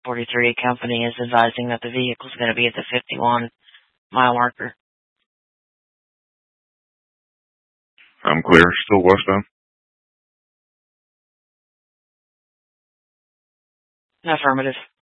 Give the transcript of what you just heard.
43 company is advising that the vehicle is going to be at the 51-mile marker. I'm clear. Still westbound? Affirmative.